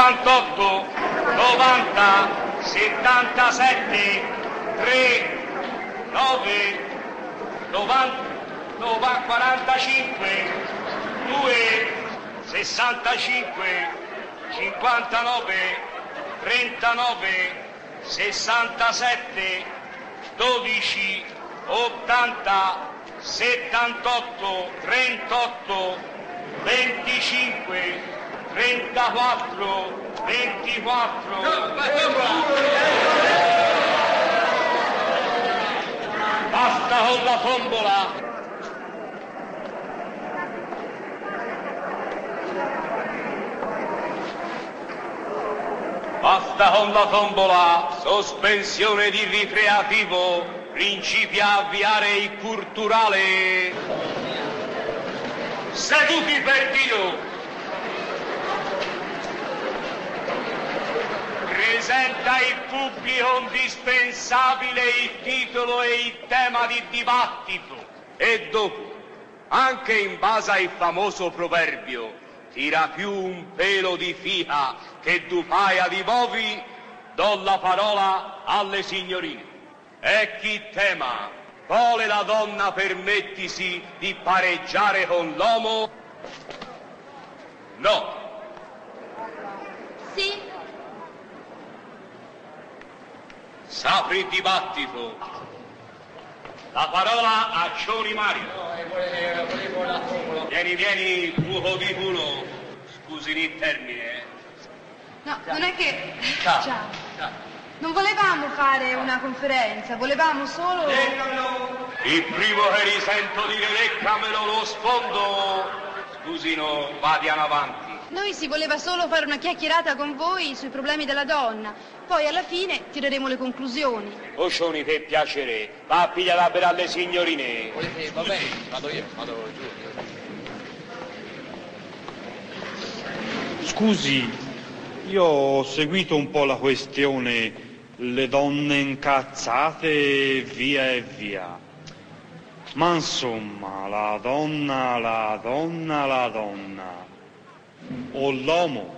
88, 90, 77, 3, 9, 90, 45, 2, 65, 59, 39, 67, 12, 80, 78, 38, 25, 34, 24. Basta con la tombola. Basta con la tombola, sospensione di ricreativo, principia a avviare il culturale. Seduti per Dio. Presenta il pubblico indispensabile il titolo e il tema di dibattito. E dopo, anche in base al famoso proverbio, tira più un pelo di fica che du paia di bovi, do la parola alle signorine. E chi tema, vuole la donna permettisi di pareggiare con l'uomo? No. Sì. S'apre il dibattito. La parola a Cioni Mario. Vieni, buco di culo. Scusi il termine. No, non è che... Ciao. Ciao. Non volevamo fare una conferenza, volevamo solo... Il primo che risento dire leccamelo lo sfondo. Scusino, vadiano avanti. Noi si voleva solo fare una chiacchierata con voi sui problemi della donna. Poi alla fine tireremo le conclusioni. Cioni, per piacere, va a pigliare la bere alle signorine. Va bene, vado giù. Scusi, io ho seguito un po' la questione, le donne incazzate e via. Ma insomma, la donna, o l'uomo